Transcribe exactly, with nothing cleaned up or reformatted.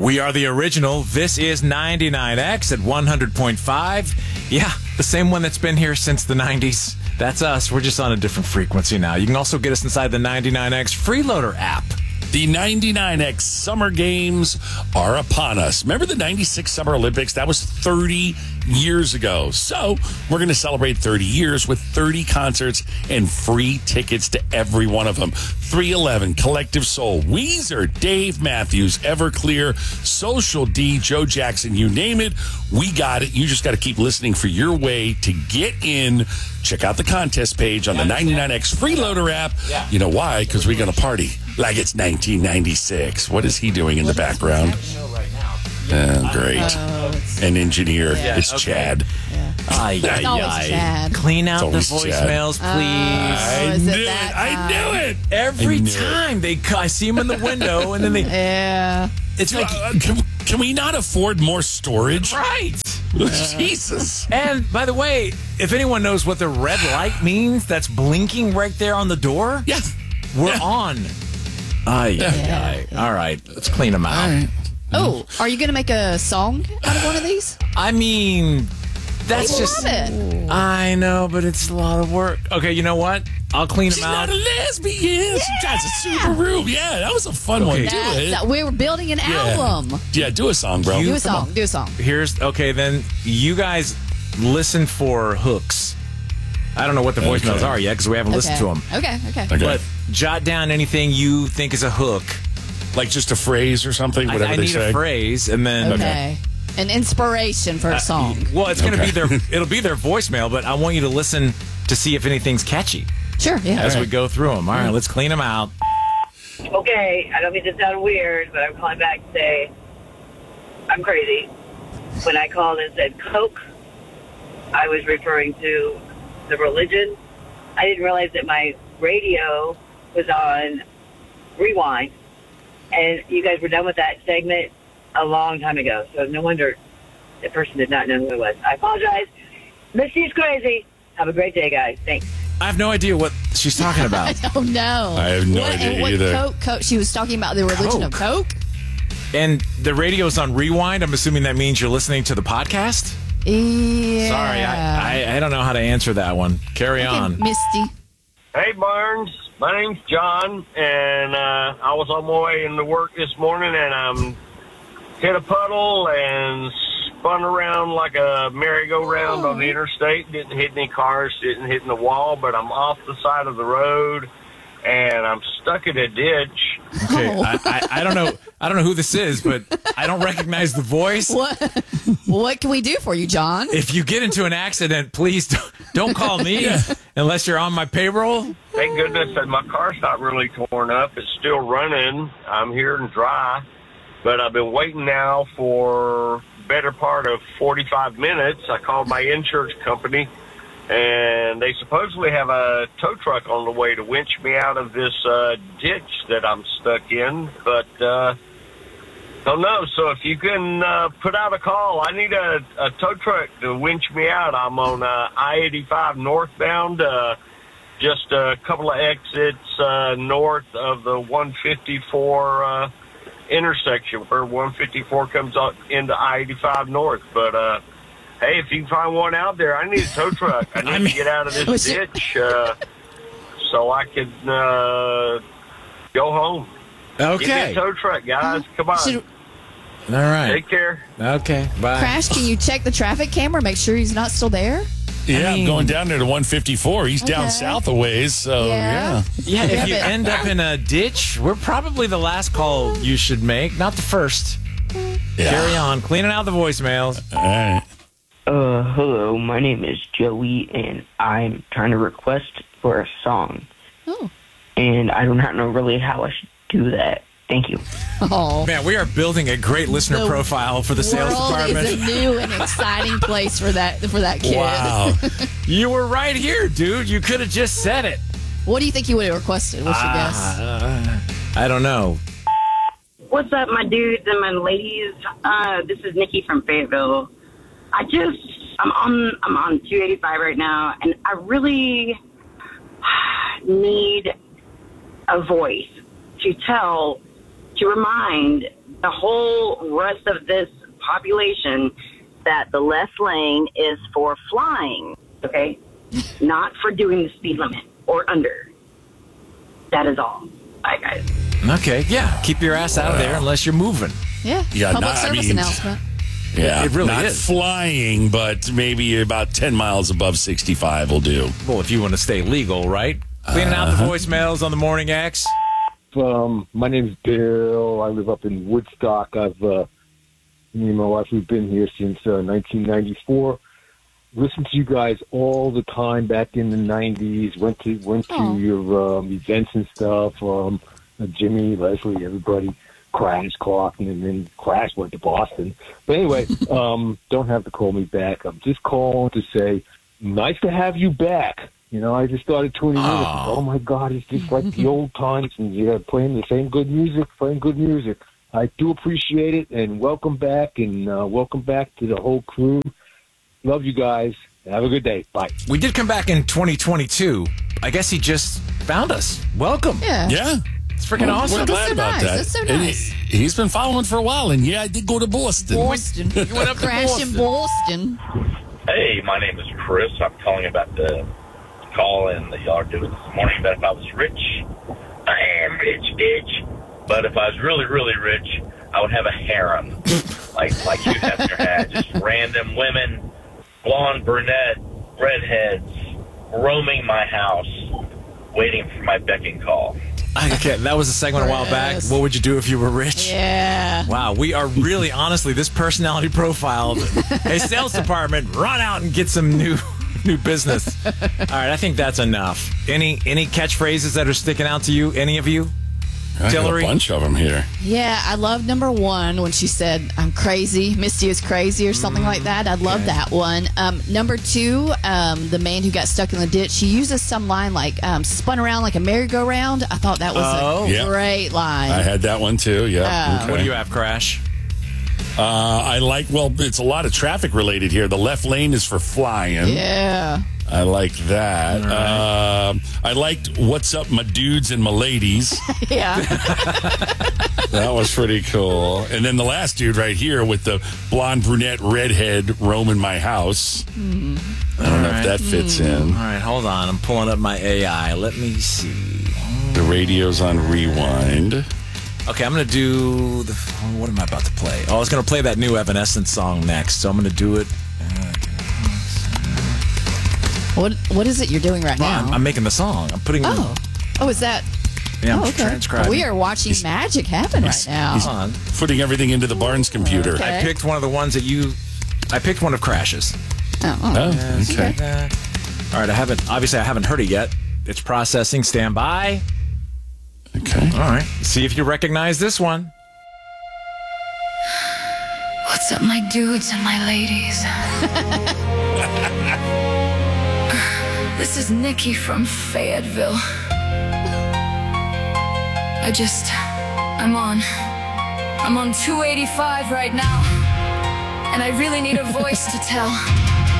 We are the original. This is ninety-nine X at one hundred point five. Yeah, the same one that's been here since the nineties. That's us. We're just on a different frequency now. You can also get us inside the ninety-nine X Freeloader app. The ninety-nine X Summer Games are upon us. Remember the ninety-six Summer Olympics? That was thirty years ago. So we're going to celebrate thirty years with thirty concerts and free tickets to every one of them. three eleven, Collective Soul, Weezer, Dave Matthews, Everclear, Social D, Joe Jackson, you name it. We got it. You just got to keep listening for your way to get in. Check out the contest page on the ninety-nine X Freeloader app. Yeah. You know why? Because we're going to party like it's nineteen ninety-six. What is he doing in the background? Oh, great. Oh, An engineer Yeah, is okay. Chad. Ay, ay, It's always ay. Chad. Clean out the It's always Chad. voicemails, please. Oh, I is knew it it. that I time? knew it. Every I knew it. time they, I see them in the window, and then they. Yeah. It's like Uh, can, can we not afford more storage? right. Jesus. And by the way, if anyone knows what the red light means, that's blinking right there on the door. Yeah. We're Yeah. on. Ay, ay, ay. All right, let's clean them out. All right. Oh, are you going to make a song out of one of these? I mean, that's I just. love it. I know, but it's a lot of work. Okay, you know what? I'll clean She's them out. not a lesbian. She drives a Subaru. Yeah, that was a fun one. Okay. Do That, it. that- we were building an Yeah. album. Yeah, do a song, bro. You- Do a come song. Do a song. Here's okay. Then you guys listen for hooks. I don't know what the voicemails Okay. are yet because we haven't listened okay. to them. Okay. Okay. Okay. But jot down anything you think is a hook. Like just a phrase or something, I, whatever I they need say. a phrase, and then Okay. An inspiration for a song. well, it's going to Okay. be their it'll be their voicemail, but I want you to listen to see if anything's catchy Sure. Yeah. as we go through them. All right, let's clean them out. Okay, I don't mean to sound weird, but I'm calling back to say I'm crazy. When I called and said Coke, I was referring to the religion. I didn't realize that my radio was on Rewind, and you guys were done with that segment a long time ago, so no wonder the person did not know who it was. I apologize. Missy's crazy. Have a great day, guys. Thanks. I have no idea what she's talking about. Oh no! I have no what, idea and what either. Coke, Coke? She was talking about the religion of Coke. And the radio's on Rewind. I'm assuming that means you're listening to the podcast? Yeah. Sorry, I, I, I don't know how to answer that one. Carry Okay, on. Misty. Hey, Barnes. My name's John, and uh, I was on my way into work this morning, and I'm hit a puddle and spun around like a merry-go-round Oh. on the interstate. Didn't hit any cars, didn't hit in the wall, but I'm off the side of the road, and I'm stuck in a ditch. Okay, Oh. I, I, I don't know. I don't know who this is, but I don't recognize the voice. What? What can we do for you, John? If you get into an accident, please don't, don't call me unless you're on my payroll. Thank goodness that my car's not really torn up. It's still running. I'm here and dry, but I've been waiting now for better part of forty-five minutes. I called my insurance company, and they supposedly have a tow truck on the way to winch me out of this uh, ditch that I'm stuck in, but uh, don't know. So if you can uh, put out a call, I need a, a tow truck to winch me out. I'm on uh, I eighty-five northbound, uh, just a couple of exits uh, north of the one fifty-four uh, intersection where one fifty-four comes up into I eighty-five north. But, uh, hey, if you can find one out there, I need a tow truck. I need I mean- to get out of this Was it- ditch uh, so I can uh, go home. Give me Okay. a tow truck, guys. Come on. Should All right. Take care. Okay. Bye. Crash? Can you check the traffic camera? Make sure he's not still there. Yeah, mean- I'm going down there to one fifty-four. He's down Okay. south a ways, so Yeah. yeah. Yeah, if you Yeah, but- end up in a ditch, we're probably the last call you should make, not the first. Yeah. Carry on. Cleaning out the voicemails. All right. Uh, hello, my name is Joey, and I'm trying to request for a song. Oh. And I do not know really how I should do that. Thank you. Oh. Man, we are building a great listener The profile for the sales World department. is a new and exciting place for that for that kid. Wow. You were right here, dude. You could have just said it. What do you think he would have requested? What's your guess? Uh, I don't know. What's up, my dudes and my ladies? Uh, this is Nikki from Fayetteville. I just, I'm on, I'm on two eighty-five right now, and I really need a voice to tell to remind the whole rest of this population that the left lane is for flying, okay? Not for doing the speed limit or under. That is all. Bye, guys. Okay, yeah. Keep your ass out of there unless you're moving. Yeah. Yeah, Public not- I service mean- announcement. Yeah, It really not is. flying, but maybe about ten miles above sixty-five will do. Well, if you want to stay legal, right? Cleaning out the voicemails on the Morning X. Um, my name's Bill. I live up in Woodstock. I've, uh, me and my wife, we've been here since uh, nineteen ninety-four. Listened to you guys all the time back in the nineties. Went to went to Oh. your um, events and stuff. Um, Jimmy, Leslie, everybody. Crash, Clark, and then Crash went to Boston. But anyway, um, don't have to call me back. I'm just calling to say, nice to have you back. You know, I just started tuning in. Oh. Oh my God, it's just like the old times, and you're playing the same good music, playing good music. I do appreciate it, and welcome back, and uh, welcome back to the whole crew. Love you guys. Have a good day. Bye. We did come back in twenty twenty-two. I guess he just found us. Welcome. Yeah. Yeah. It's freaking awesome. We're glad so about nice. that. That's so And nice. he, he's been following for a while, and yeah, I did go to Boston. Boston. You went up to Crash in Boston. Hey, my name is Chris. I'm calling about the call in that y'all are doing this morning about if I was rich. I am rich, bitch. But if I was really, really rich, I would have a harem. like like you Hester had. Just random women, blonde, brunette, redheads, roaming my house, waiting for my beck and call. Okay, that was a segment a while back. Yes. What would you do if you were rich? Yeah. Wow, we are really, honestly, this personality profile. Hey, sales department, run out and get some new new business. All right, I think that's enough. Any any catchphrases that are sticking out to you? Any of you? I got Hillary? a bunch of them here. Yeah, I love number one when she said, I'm crazy, Misty is crazy, or something like that. I love that one. Um, number two, um, the man who got stuck in the ditch, she uses some line like, um, spun around like a merry-go-round. I thought that was Oh. a Yeah. great line. I had that one too. Yeah. Uh, okay. What do you have, Crash? Uh, I like. Well, it's a lot of traffic related here. The left lane is for flying. yeah. I like that. Um, I liked "What's Up, My Dudes and My Ladies." Yeah. That was pretty cool. And then the last dude right here with the blonde, brunette, redhead roaming my house. I don't know if that fits in. All right, hold on. I'm pulling up my A I. Let me see. The radio's on rewind. Okay, I'm going to do the. What am I about to play? Oh, I was going to play that new Evanescence song next, so I'm going to do it. What What is it you're doing right now? I'm, I'm making the song. I'm putting. oh. Oh, is that? Yeah, I'm oh, okay. transcribing. We are watching magic happen right now. He's Hold on. putting everything into the Barnes computer. Okay. I picked one of the ones that you. I picked one of Crash's. Oh, oh. Oh, okay. All right, I haven't. Obviously, I haven't heard it yet. It's processing. Stand by. Okay. All right. See if you recognize this one. What's up, my dudes and my ladies? This is Nikki from Fayetteville. I just, I'm on, I'm on two eighty-five right now, and I really need a voice to tell.